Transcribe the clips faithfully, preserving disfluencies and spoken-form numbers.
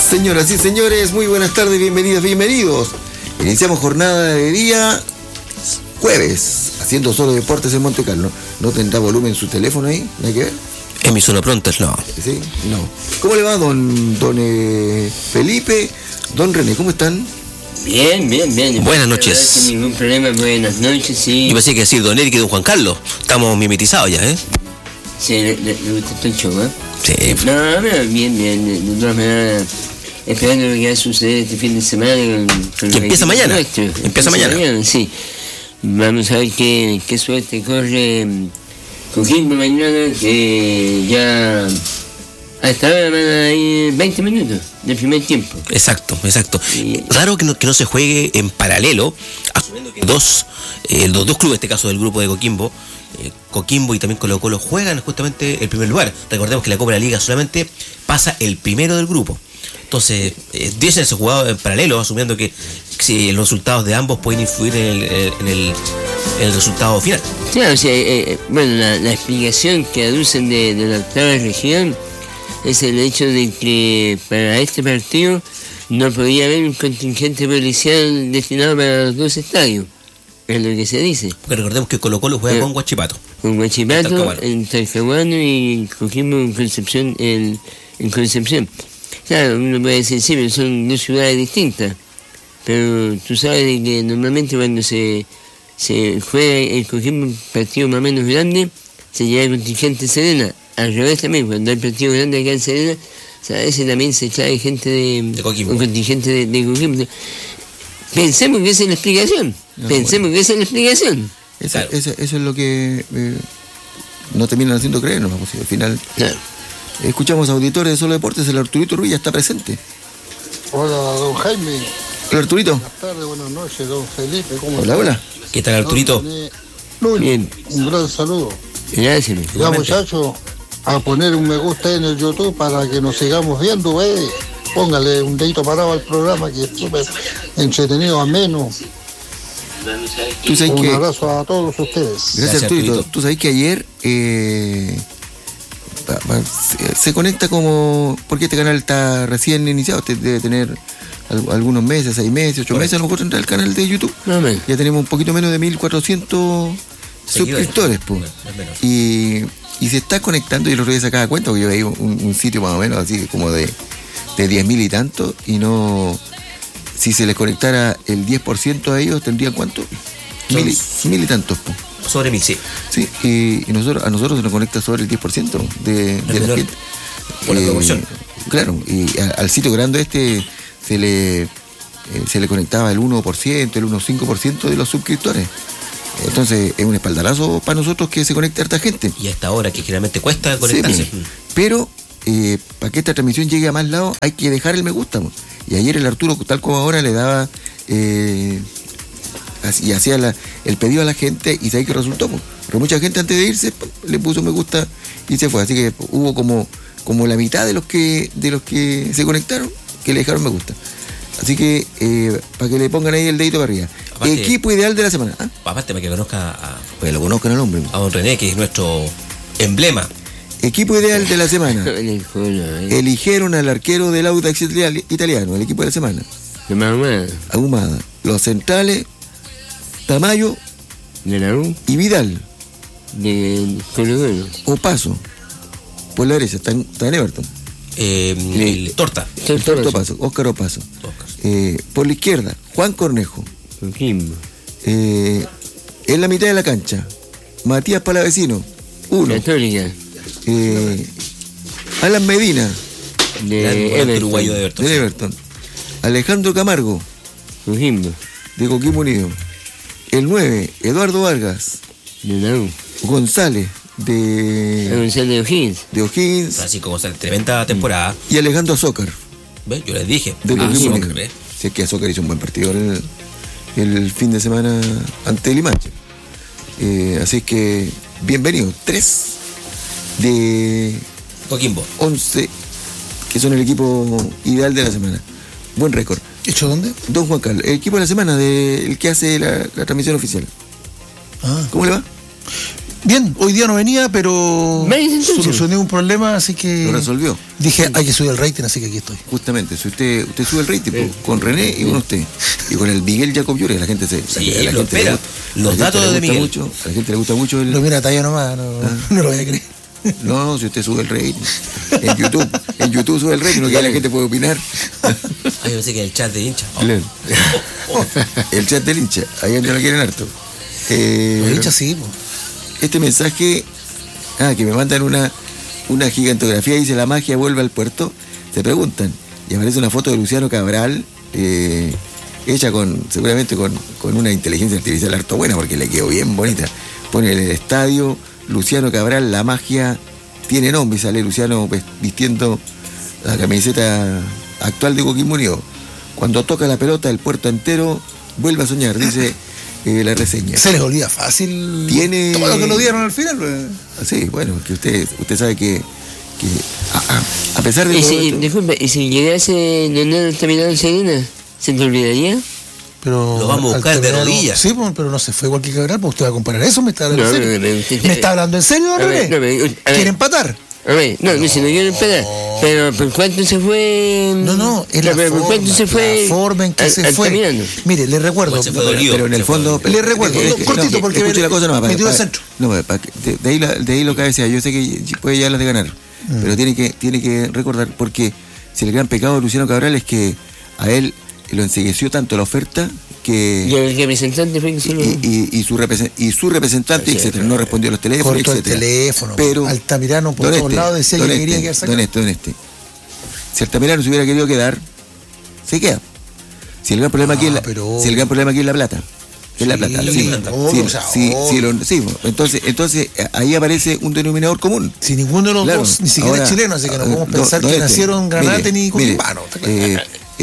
Señoras y señores, muy buenas tardes, bienvenidas, bienvenidos. Iniciamos jornada de día jueves, haciendo solo deportes en Monte Carlo. ¿No tendrá volumen su teléfono ahí? ¿No hay que ver? Emisora pronta, no. ¿Sí? No. ¿Cómo le va, don, don eh, Felipe? Don René, ¿cómo están? Bien, bien, bien. Buenas noches. Sin ningún problema, buenas noches, sí. Yo pensé que decir don Eric y don Juan Carlos. Estamos mimetizados ya, ¿eh? Sí, le, le, le gustó el show, ¿eh? Sí. No, pero bien, bien. De, de todas maneras, esperando lo que va a suceder este fin de semana. Con, con que empieza mañana. Nuestro. Empieza, empieza mañana. mañana. Sí. Vamos a ver qué, qué suerte corre Coquimbo mañana, que ya hasta ahora van a ir veinte minutos del primer tiempo. Exacto, exacto. Y raro que no, que no se juegue en paralelo, asumiendo que dos, eh, los dos clubes, en este caso del grupo de Coquimbo, eh, Coquimbo y también Colo Colo, juegan justamente el primer lugar. Recordemos que la Copa de la Liga solamente pasa el primero del grupo. Entonces, eh, deben ser jugados en paralelo, asumiendo que si los resultados de ambos pueden influir en el, en el, en el resultado final. Claro, o sea, eh, bueno, la, la explicación que aducen de, de la octava región es el hecho de que para este partido no podía haber un contingente policial destinado para los dos estadios, es lo que se dice. Porque recordemos que Colo Colo juega Pero, con Huachipato. Con Huachipato, en Talcahuano y Coquimbo en Concepción, en, en Concepción. Claro, uno puede decir, sí, pero son dos ciudades distintas, pero tú sabes de que normalmente cuando se, se juega el Coquimbo un partido más o menos grande, se lleva el contingente Serena. Al revés también, cuando hay partido grande acá en Serena, o sea, a veces también se trae gente de, de Coquimbo. Un contingente de, de Coquimbo. Pensemos que esa es la explicación, no, pensemos bueno. que esa es la explicación. Esa, claro. esa, eso es lo que eh, no terminan haciendo creer, ¿no? Pues, al final... Claro. Escuchamos a auditores de Solo Deportes, el Arturito Ruiz ya está presente. Hola, don Jaime. Hola, Arturito. Buenas tardes, buenas noches, don Felipe. ¿Cómo hola, está? Hola, ¿qué tal, Arturito? Muy bien. Un gran saludo. Gracias. Ya, muchachos, a poner un me gusta en el YouTube para que nos sigamos viendo, eh. Póngale un dedito parado al programa, que es súper entretenido, ameno. ¿Tú sabes un que... abrazo a todos ustedes. Gracias, Gracias Arturito. Arturito. Tú sabes que ayer... Eh... se conecta como, porque este canal está recién iniciado, debe tener algunos meses, seis meses, ocho meses, a lo mejor tendrá el canal de YouTube. No, ya tenemos un poquito menos de mil cuatrocientos suscriptores, pues. Y, y se está conectando, y el otro día sacaba cuenta, porque yo veía un, un sitio más o menos así como de, de diez mil y tanto, y no, si se les conectara el diez por ciento a ellos, ¿tendrían cuánto? Mil y, mil y tantos, pues. Sobre mil, sí. Sí, y, y nosotros, a nosotros se nos conecta sobre el diez por ciento de, de la gente. Por la promoción. Eh, claro, y a, al sitio grande este se le eh, se le conectaba el uno por ciento, el uno coma cinco por ciento de los suscriptores. Entonces es un espaldarazo para nosotros que se conecte harta gente. Y a esta hora que generalmente cuesta conectarse. Sí, pero eh, para que esta transmisión llegue a más lados hay que dejar el me gusta. Y ayer el Arturo, tal como ahora, le daba... Eh, y hacía la, el pedido a la gente y sabía que resultó, pues. Pero mucha gente antes de irse le puso me gusta y se fue, así que hubo como, como la mitad de los que de los que se conectaron que le dejaron me gusta, así que eh, para que le pongan ahí el dedito para arriba. Aparte, equipo ideal de la semana, ¿ah? Aparte para que conozca a, pues lo conozcan al hombre, a don René, que es nuestro emblema. Equipo ideal de la semana. Eligieron al arquero del Audax italiano, el equipo de la semana. Ahumada. Los centrales, Tamayo de la U y Vidal de Colo Colo. Opaso por la derecha está en, está en Everton. Eh, el Torta. El Torta Opaso, Óscar Opaso. Eh, por la izquierda, Juan Cornejo. Coquimbo. Eh, en la mitad de la cancha, Matías Palavecino, uno. Católica. Eh, Alan Medina, de Everton. Uruguayo de Everton. De Everton. Alejandro Camargo, Coquimbo. De Coquimbo Unido. El nueve, Eduardo Vargas, de la U. González, de... González de O'Higgins. De O'Higgins. Francisco González, tremenda temporada. Y Alejandro Azócar. ¿Ves? Yo les dije. De ah, Coquimbo Unido. Si es que Azócar hizo un buen partido el, el fin de semana ante Limache. Eh, así que, bienvenidos. Tres de... Coquimbo. once, que son el equipo ideal de la semana. Buen récord. ¿Hecho dónde? Don Juan Carlos, el equipo de la semana, de, el que hace la, la transmisión oficial. Ah. ¿Cómo le va? Bien, hoy día no venía, pero Vaya, solucioné un problema, así que... Lo resolvió. Dije, hay que subir el rating, así que aquí estoy. Justamente, si usted usted sube el rating pues, con René y con usted. Y con el Miguel Jacob Llure, la gente se... Sí, la, la lo gente espera. le, Los la datos gente de le gusta Miguel. Mucho, a la gente le gusta mucho el... Lo mira talla nomás, no, ¿Ah? no lo voy a creer. No, si usted sube el rating. En YouTube, en YouTube sube el rating, no que la gente puede opinar. Ay, yo sé que el chat de hincha. Claro. El chat del hincha, ahí donde lo quieren harto. Eh, Lo he dicho así, po. Este mensaje, ah, que me mandan una, una gigantografía, dice la magia vuelve al puerto, se preguntan, y aparece una foto de Luciano Cabral, eh, hecha con, seguramente con, con una inteligencia artificial harto buena, porque le quedó bien bonita. Pone en el estadio, Luciano Cabral, la magia tiene nombre, y sale Luciano vistiendo la camiseta actual de Coquimbo Unido. Cuando toca la pelota, el puerto entero vuelve a soñar, dice eh, la reseña. Se les olvida fácil Tiene... todo lo que lo dieron al final. Pues. Sí, bueno, que usted usted sabe que, que a, a, a pesar de Y todo si, esto, disculpe, ¿y si llegase Leonardo Altamirano en Serena, se te olvidaría? Pero Lo vamos a buscar de Altamirano- rodillas. Sí, pues, pero no se fue igual que Cabral, pues usted va a comparar eso, ¿me está hablando No, en serio? no, no, usted- ¿Me está hablando en serio, A ver, René? no, pero, a ver. ¿Quiere empatar? A ver, no, no, si no quiero esperar. Pero ¿por cuánto se fue? No, no, es la, pero ¿por forma, cuánto se fue? la forma en que Al- se fue. Altamirano? Mire, le recuerdo. Pues se fue pero, dolido, pero en el se fue fondo dolido. Le recuerdo, es no, cortito, no, porque escuche me- la cosa, no, para, metió para- al centro. no, para que- de, de ahí la- de ahí lo que decía, yo sé que puede llegar las de ganar, Mm. pero tiene que tiene que recordar, porque si el gran pecado de Luciano Cabral es que a él lo ensegueció tanto la oferta que Y el representante fue que se lo... y, y- y su represen- y su representante, Sí, etcétera, sí. no respondió a los teléfonos, Cortó el etcétera. teléfono. Pero Altamirano por don todos este, lados decía don que este, quería quedarse acá. don este, don este. Si Altamirano se hubiera querido quedar, se queda. Si el gran problema aquí es la, Ah, pero- si el gran problema aquí es la plata. Es la Sí, plata. Sí, obvio, sí, o sea, sí, obvio. sí, lo- sí, entonces, entonces ahí aparece un denominador común. Si ninguno de los Claro, dos ni siquiera ahora, es chileno, así que no ah, podemos do- pensar don que este, nacieron Granate mire, ni mire, Coquimbano. eh,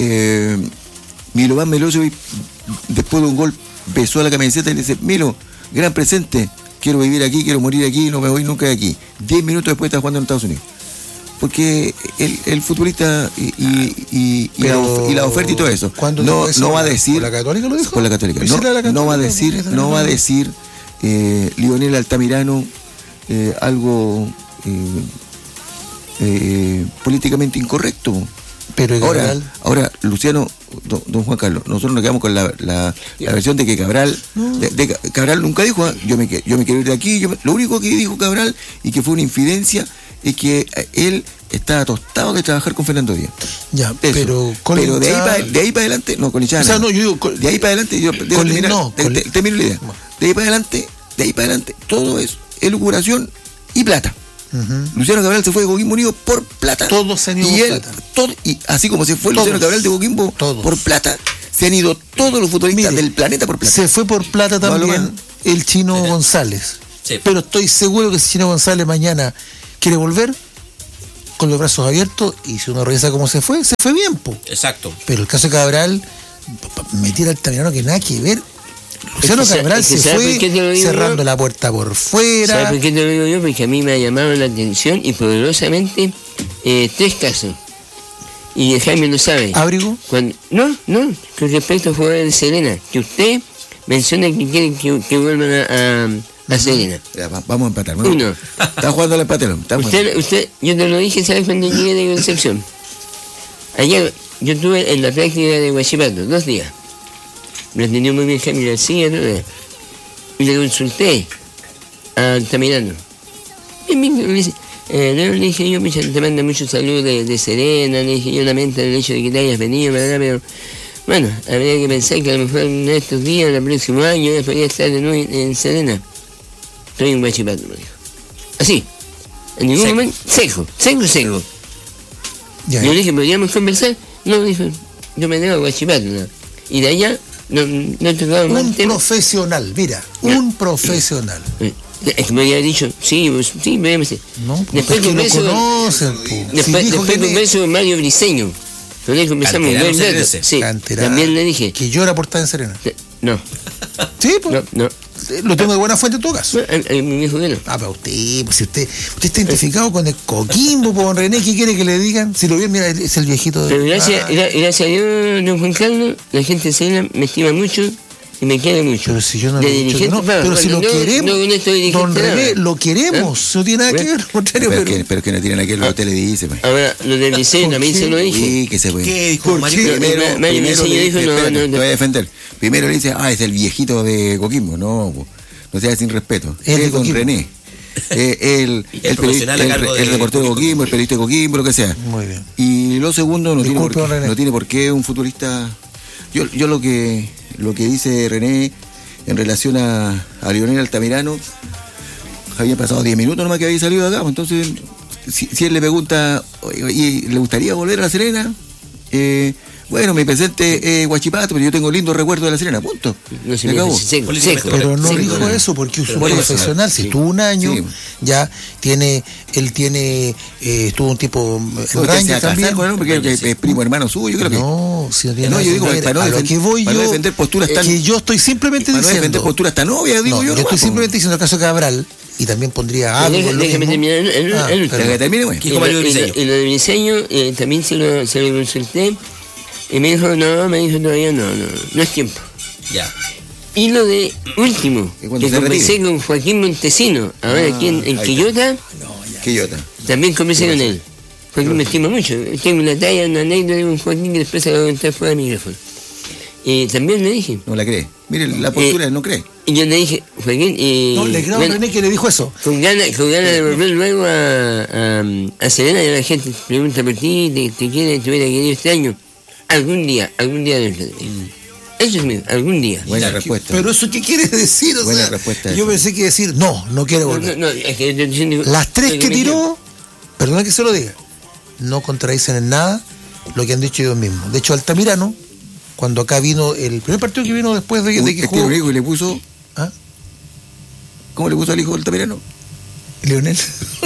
eh, Milovan Milosevic, después de un gol, besó a la camiseta y le dice: Milo, gran presente, quiero vivir aquí, quiero morir aquí, no me voy nunca de aquí. Diez minutos después está jugando en Estados Unidos. Porque el, el futbolista y, y, y- y la, of- y la oferta y todo eso, ¿Cuándo no, dijo eso? no va a decir... ¿Por la Católica lo dijo? Por la Católica. ¿Visera No, de la Católica? no va a ¿Por qué decir, es de la no va a Católica? decir eh, Lionel Altamirano eh, algo eh, eh, políticamente incorrecto. Pero Ahora, Cabral, ahora Luciano, don, don Juan Carlos, nosotros nos quedamos con la, la, la versión de que Cabral, de, de Ca- Cabral nunca dijo, ah, yo me, que- yo me quiero ir de aquí, yo me- lo único que dijo Cabral y que fue una infidencia es que eh, él estaba tostado de trabajar con Fernando Díaz. ya, Eso. pero con Pero de ahí, hinchada- para, de ahí para adelante, no, con hinchada O sea, nada. no, yo digo, con- de ahí para adelante, yo dejo con- terminar, no, te- con- te- termino la idea. De ahí para adelante, de ahí para adelante, todo es elucubración y plata. Ujú. Luciano Cabral se fue de Coquimbo Unido por plata. Todos se han ido y por él, plata. todo- y así como se fue Todos. Luciano Cabral de Coquimbo Todos. por plata, se han ido todos los futbolistas Mire, del planeta por plata. Se fue por plata No hablo también más. el Chino González. Sí. Pero estoy seguro que si Chino González mañana quiere volver con los brazos abiertos y si uno revisa cómo se fue, se fue bien, po. Exacto. Pero el caso de Cabral, pa- pa- metiera al Altamirano que nada que ver. Luciano Es que sa- Cabral es que se ¿sabe fue por qué te lo digo cerrando yo? la puerta por ¿Sabes fuera. por qué te lo digo yo? Porque a mí me ha llamado la atención y poderosamente eh, tres casos. Y Jaime lo sabe. ¿Abrigo? Cuando, no, no, con respecto a jugadores de Serena, que usted menciona que quieren que, que vuelvan a, a, a Serena. Ya, va- vamos a empatar. vamos. Uno. Está jugando el empate, ¿no? Está jugando. Usted, usted, yo te lo dije, ¿sabes cuando llegué de Concepción? Ayer yo estuve en la práctica de Huachipato, dos días. Me atendió muy bien Jaime García, ¿no? Y le consulté a Altamirano. Y me me dice, eh, no, le dije yo, "Micha, te manda mucho salud de, de Serena", le dije yo, lamento el hecho de que te hayas venido, ¿verdad? Pero bueno, habría que pensar que a lo mejor en estos días, el próximo año, ya podría estar de nuevo en, en Serena. Estoy en Huachipato, me dijo. Así, en ningún Seco. momento, seco, seco, seco. Ya, Yo le dije, ¿podríamos conversar? No, dijo, yo me debo a Huachipato, ¿no? Y de allá, no, no he tocado más un tema. profesional, mira, Ya. un profesional. Eh, Es que me había dicho, sí, pues, sí, podríamos decir. No, Después es que lo converso, conocen, po. Si después, dijo después que le- converso con Mario Briseño. Con él conversamos un Canterano buen rato. serenense. Sí, Canterano, también le dije, que llora por estar en Serena. eh, no, Sí, pues. no, no. Lo tengo de buena fuente en todo caso. No, a- a mi viejo que no. Ah, pero usted, pues si usted, usted está identificado con el Coquimbo, por René, ¿qué quiere que le digan? Si lo vio, mira, es el viejito de. Pero gracias, Ah, gra- gracias a Dios, don Juan Carlos, la gente de Serena me estima mucho y me quiere mucho. Pero si yo no de le he dicho que no, claro, pero si lo no, queremos, no, no estoy don René, nada. lo queremos, ¿Eh? no tiene nada que ¿Eh? ver, al contrario, Pero, pero... que, pero que no tiene nada que ver lo que usted le dice. Pues. Ahora, lo del diseño también se lo dije. Sí, que se puede. ¿Qué dijo ¿Por Mario? qué? Primero, Ma- Mario primero Briseño le dijo, dice, no, espérate, no, te no. voy a defender. Primero le dice, ah, es el viejito de Coquimbo. No, po, no sea sin respeto. Es de Es don Coquimbo. René. Eh, el, El el, profesional periodista- a el, cargo el de reportero de Coquimbo. Coquimbo, el periodista de Coquimbo, lo que sea. Muy bien. Y lo segundo, no, tiene Disculpe, por, don René. no tiene por qué un futbolista... Yo, yo lo que lo que dice René en relación a, a Lionel Altamirano, había pasado diez minutos nomás que había salido de acá, pues, entonces, si, si él le pregunta, "Oye, ¿y le gustaría volver a La Serena? Eh, bueno, mi presente es Huachipato, pero yo tengo lindos recuerdos de La Serena, punto. No se Se me acabó. hace seco, Políticamente seco. Pero no seco, dijo ¿no? eso porque es un por eso, profesional, si sí. estuvo un año, Sí. ya tiene, él tiene, eh, estuvo un tipo en ¿Usted se va Ranger a casar también. con él porque Ranger, es, sí. es primo hermano suyo? Creo que... No, si no tiene No, nada yo que digo, ver. para no A lo defender- que voy para no yo, defender posturas tan- que yo estoy simplemente Para no defender diciendo, posturas tan obvias, digo no, yo. yo nomás, estoy po. simplemente diciendo el caso de Cabral, y también pondría algo. Déjame- lo déjame mismo. terminar el- el- Ah, el- pero- Para que termine, güey. ¿Qué Y dijo Mario lo- y lo- Briseño? y lo de diseño eh, también se lo, se lo consulté y me dijo, no, me dijo todavía no, no, no es tiempo. Ya. Y lo de último, Que cuando que se conversé retire. con Joaquín Montesino, ahora Ah, aquí en, en ahí Quillota, Quillota. también conversé con él. Joaquín me estima mucho. Tengo una talla, una anécdota con Joaquín que después se la voy a contar fuera del micrófono. Y también le dije, No la cree. Mire, la postura Eh, no cree. y yo le dije, Joaquín, y No, le creo a bueno, René que le dijo eso. con ganas con ganas de volver luego a, a, a Serena, y la gente pregunta por ti, te, te quiere, te hubiera querido este año. Algún día, algún día lo tendré. Eso es mío, algún día. Buena respuesta. Pero eso qué quiere decir, o Buena sea, respuesta yo esa. pensé que decir, no, no quiere No, volver. no, no, es que yo estoy diciendo- Las tres lo que me tiró, perdona que se lo diga, no contradicen en nada lo que han dicho ellos mismos. De hecho, Altamirano, cuando acá vino, el primer partido que vino después de, de que Este jugó... hijo y le puso... ¿Ah? ¿Cómo le puso al hijo del Altamirano? Leonel.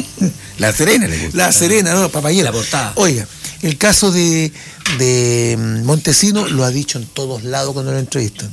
La Serena le puso. La Serena, no, Papayera. La portada. Oiga, el caso de, de Montesino lo ha dicho en todos lados cuando lo entrevistan.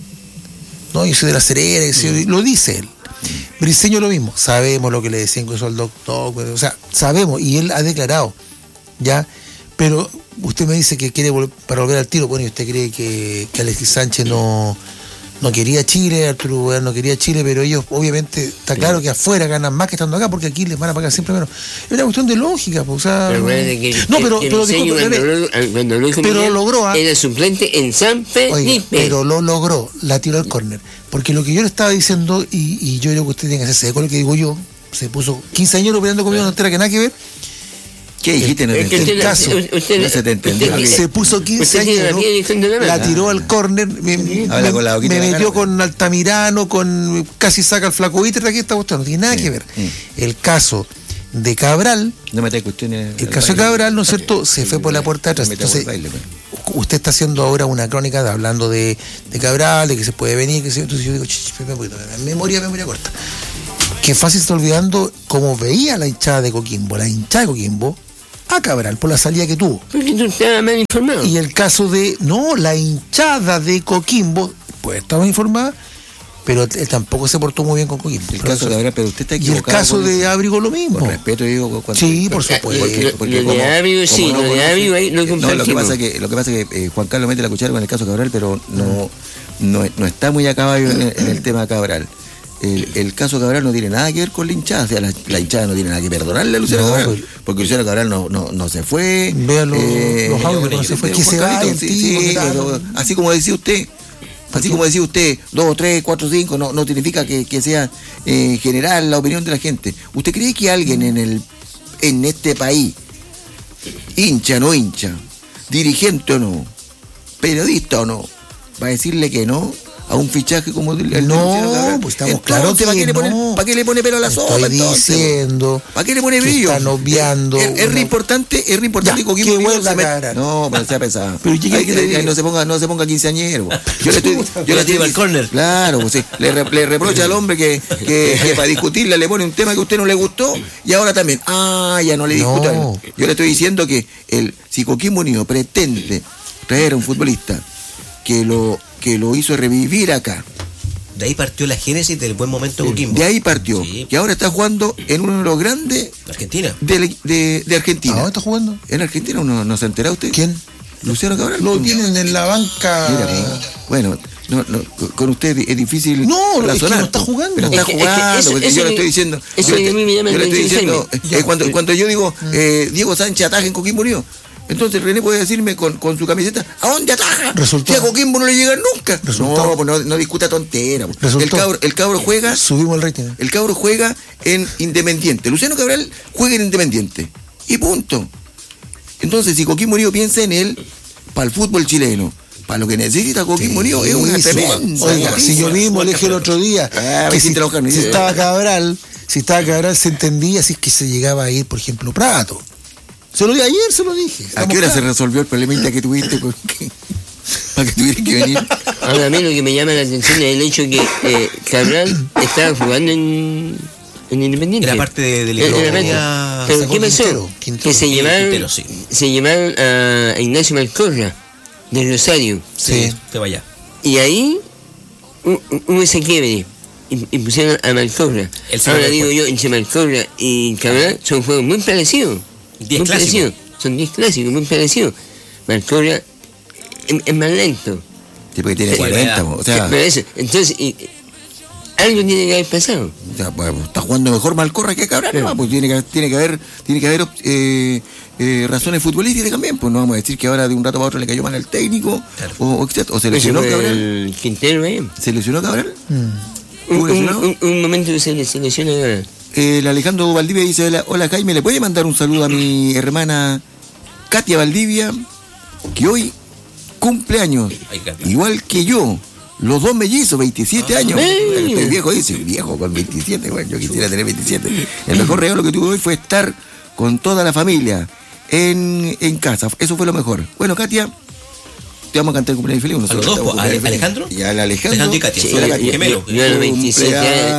No, yo soy de La Serena, yo soy- lo dice él. Briseño lo mismo, sabemos lo que le decían con eso al doctor, pero, o sea, sabemos, y él ha declarado, ya, pero usted me dice que quiere volver, para volver al tiro, bueno, y usted cree que, que Alexis Sánchez no, no quería Chile, Arturo Weah no quería Chile, pero ellos obviamente está claro que afuera ganan más que estando acá porque aquí les van a pagar siempre menos. Es una cuestión de lógica, pues, o sea, Pero acuérdate que, no, que- pero, que pero Briseño disculpe, cuando, René, lo, cuando lo dijo pero Miguel, logró, ¿ah? era suplente en San oiga, Felipe. pero lo logró, la tiró al córner. Porque lo que yo le estaba diciendo, y, y yo creo que usted tiene que hacerse con lo que digo yo, se puso quince años peleando conmigo, no entera que nada que ver, ¿Qué dijiste? No te Es que entendí. el usted- caso. usted- No se te entendió. usted- se puso quince usted tiene la años, piel diciendo la la verdad. tiró al córner, me, me- Habla con la boquita me de la metió cara, con Altamirano, con casi saca el flaco Iter de aquí, esta cuestión, no tiene nada Sí, que ver. sí. El caso de Cabral, No metas cuestiones. el caso de Cabral, ¿no es cierto?, se fue por la puerta de atrás. No metas Entonces, por el baile, pues. usted está haciendo ahora una crónica de- hablando de, de Cabral, de que se puede venir, que se, entonces yo digo, ch, ch, espérame un poquito, memoria, memoria corta. Que fácil está olvidando cómo veía la hinchada de Coquimbo, la hinchada de Coquimbo, a Cabral, por la salida que tuvo. Porque tú estabas mal informado. Y el caso de, no, la hinchada de Coquimbo, pues estaba informada, pero él tampoco se portó muy bien con Coquimbo. El caso de Gabriel, pero usted está Y el equivocado. caso con de eso. Ábrigo lo mismo. Con respeto digo. Cuando, Sí, por Ah, supuesto. lo- lo de Ábrigo sí, lo de Ábrigo ahí lo No, lo que compartimos. pasa es que, lo que, pasa es que eh, Juan Carlos mete la cuchara con el caso de Cabral, pero no, no, no está muy a caballo en, en el tema de Cabral. El, el caso de Cabral no tiene nada que ver con la hinchada, o sea, la, la hinchada no tiene nada que perdonarle a Luciano No, Cabral, pues- porque Luciano Cabral no, no, no se fue. Vean los- los audios, bueno, no se fue, eh, que Juan se vaya Carlito, el sí, tipo, sí, que tal. pero así como decía usted, así como decía usted, dos, tres, cuatro, cinco, no, no significa que, que sea eh, general la opinión de la gente. ¿Usted cree que alguien en el en este país, hincha o no hincha, dirigente o no, periodista o no, va a decirle que no a un fichaje como el de No, Luciano Cabral? pues estamos Entonces, claros ¿para que qué le pone, no. ¿para qué le pone pelo a la sopa? Estoy entonces? diciendo ¿Para qué le pone que brillo? están obviando Es, es re una- importante, es re importante Ya, que Coquimbo que Unido vuelva se met- a ganar. No, pero sea pesado. Pero ¿qué Ahí quiere que le ahí diga? no se ponga, no se ponga quinceañero. Yo le estoy, yo le estoy al córner. Claro, pues sí. Le, re- le reprocha al hombre que, que, que para discutirle le pone un tema que a usted no le gustó y ahora también. Ah, ya no le No. discutan. Yo le estoy diciendo que el si Coquimbo Unido pretende traer a un futbolista que lo que lo hizo revivir acá. De ahí partió la génesis del buen momento de Coquimbo. De ahí partió. Sí. Que ahora está jugando en uno de los grandes Argentina. de, de, de Argentina. ¿A dónde está jugando? En Argentina no, no se ha enterado usted. ¿Quién? Luciano Cabral. Lo tienen en la banca. Mira, pues, bueno, No, no, con usted es difícil. No, razonar, es que no está jugando. Pero está Es que- es que jugando, eso- porque eso yo le que- estoy diciendo. eso yo que le- a mí me llama yo la le estoy diciendo, atención. eh, cuando, cuando yo digo eh, Diego Sánchez ataja en Coquimbo Unido, entonces René puede decirme con, con su camiseta, ¿a dónde ataja? Resultado. Si a Coquimbo no le llega nunca. Resultado. No, pues no, no discuta tontera. pues. El Resultado. cabro, el cabro juega, Subimos el rating. el cabro juega en Independiente. Luciano Cabral juega en Independiente. Y punto. Entonces, si Coquimbo Unido piensa en él, para el fútbol chileno, para lo que necesita Coquimbo Unido, es una Sí, tremenda. Oiga, noticia. si yo mismo le dije el otro día Ah, que me si, hiciste enojar, si ¿no? estaba Cabral, si estaba Cabral se entendía si es que se llegaba a ir, por ejemplo, Prato. Se lo di ayer, se lo dije. ¿A Estamos qué hora se claros. resolvió el problemita que tuviste? Porque, para que tuvieras que venir. Ahora a mí lo que me llama la atención es el hecho que eh, Cabral estaba jugando en, en Independiente. Era parte de- del Era- equipo. era parte. Tenía- Pero sacó ¿qué pasó? Quintero, Quintero. Que se Sí, llevaron, Quintero, sí. se llevaron a Ignacio Malcorra de Rosario. Sí. Te vaya. Y ahí hu- hu- hubo ese quiebre. Y, y pusieron a Malcorra. El segundo Ahora digo después. yo, entre Malcorra y Cabral son juegos muy parecidos. Diez muy clásicos. parecidos. Son diez clásicos, muy parecidos. Malcorra es, es más lento. Sí, porque tiene Sí, cuarenta, verdad. o sea, Pero eso, entonces, y- algo tiene que haber pasado. o sea, pues, está jugando mejor Malcorra que Cabral, Claro. ¿no? Pues tiene que, tiene que haber, tiene que haber eh, eh, razones futbolísticas también, pues no vamos a decir que ahora de un rato para otro le cayó mal al técnico, Claro. o, o, etcétera. o se Ese lesionó fue Cabral. el Quintero, ¿eh? ¿Se lesionó Cabral? Mm. Un, ¿Estuvo un, lesionado? un- un momento que se le se lesiona ahora. Eh, el Alejandro Valdivia dice, hola, hola Jaime, ¿le puede mandar un saludo a mi hermana Katia Valdivia, que hoy cumple años, Ay, Katia. igual que yo, los dos mellizos, veintisiete años. ¡Ey! Estoy viejo, dice, viejo con veintisiete, bueno, yo quisiera tener veintisiete. El mejor regalo que tuve hoy fue estar con toda la familia en, en casa, eso fue lo mejor. Bueno, Katia, te vamos a cantar el cumpleaños feliz. A los dos, Nosotros pues, cantamos ¿a cumpleaños feliz. Alejandro? Y al Alejandro. Alejandro y Katia, Sí, y a la yo- Katia. yo- gemelo. yo a los veintisiete años